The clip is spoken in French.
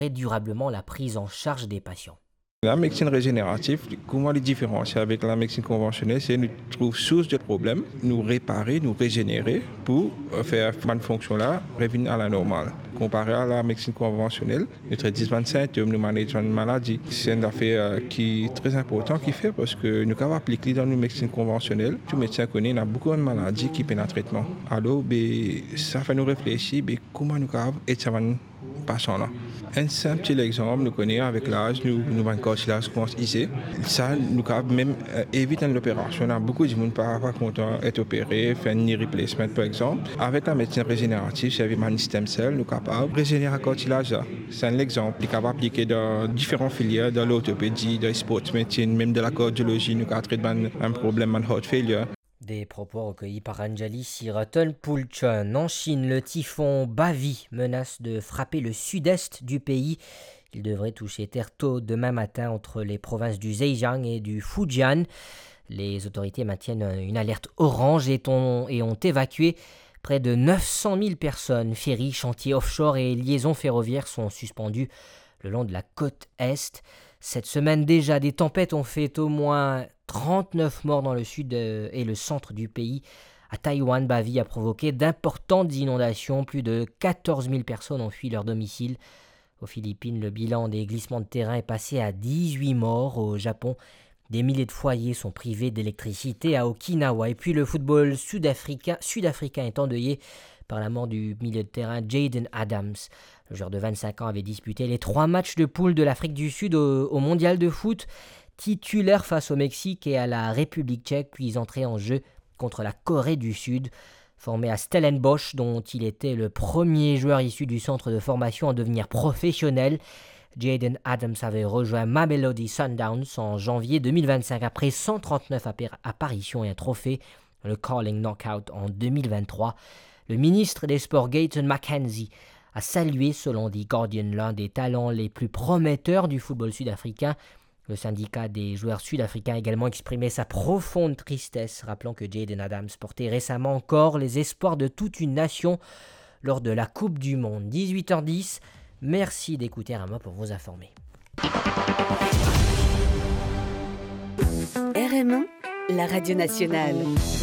durablement la prise en charge des patients. La médecine régénérative, comment les différencier avec la médecine conventionnelle, c'est nous trouver source de problème, nous réparer, nous régénérer pour faire bonne fonction-là, revenir à la normale. Comparé à la médecine conventionnelle, nous traitons de symptômes, nous manageons une maladie. C'est une affaire qui est très importante qui fait parce que nous avons appliqué dans nos médecines conventionnelles. Tout médecin connaît, il y a beaucoup de maladies qui peuvent un traitement. Alors, ça fait nous réfléchir comment nous avons aider patient là. Un simple petit exemple, nous connaissons avec l'âge, nous avons un cartilage commence ici. Ça, nous avons même évité l'opération. Beaucoup de gens ne sont pas contents d'être opérés, faire un knee replacement par exemple. Avec la médecine régénérative, c'est avec un stem cell, nous sommes capables de régénérer le cartilage. C'est un exemple. Nous sommes capables d'appliquer dans différentes filières, dans l'orthopédie, dans le sport medicine, même de la cardiologie, nous avons traité un problème de heart failure. Des propos recueillis par Anjali Siraton-Pulchon. En Chine, le typhon Bavi menace de frapper le sud-est du pays. Il devrait toucher terre tôt demain matin entre les provinces du Zhejiang et du Fujian. Les autorités maintiennent une alerte orange et ont évacué près de 900 000 personnes. Ferries, chantiers offshore et liaisons ferroviaires sont suspendus le long de la côte est. Cette semaine déjà, des tempêtes ont fait au moins 39 morts dans le sud et le centre du pays. À Taïwan, Bavi a provoqué d'importantes inondations. Plus de 14 000 personnes ont fui leur domicile. Aux Philippines, le bilan des glissements de terrain est passé à 18 morts. Au Japon, des milliers de foyers sont privés d'électricité à Okinawa. Et puis le football sud-africain est endeuillé par la mort du milieu de terrain Jayden Adams. Le joueur de 25 ans avait disputé les 3 matchs de poule de l'Afrique du Sud au mondial de foot, titulaire face au Mexique et à la République tchèque, puis entré en jeu contre la Corée du Sud. Formé à Stellenbosch, dont il était le premier joueur issu du centre de formation à devenir professionnel, Jayden Adams avait rejoint Mamelodi Sundowns en janvier 2025 après 139 apparitions et un trophée, le Carling Knockout en 2023. Le ministre des Sports Gayton McKenzie a salué, selon The Guardian, l'un des talents les plus prometteurs du football sud-africain. Le syndicat des joueurs sud-africains a également exprimé sa profonde tristesse, rappelant que Jayden Adams portait récemment encore les espoirs de toute une nation lors de la Coupe du Monde. 18h10, merci d'écouter Rama pour vous informer. RM1, la radio nationale.